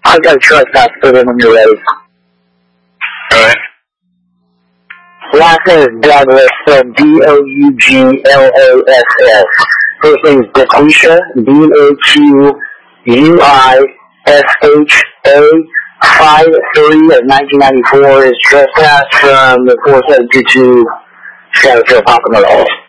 I've got a truck stop for them when you're ready. Alright. Last name is Douglas, spelled D-O-U-G-L-A-S-S. First name is Daquisha, D-A-Q-U-I-S-H-A, 5/3 of 1994, is trespassed from the 4722 Skyfield Pocono.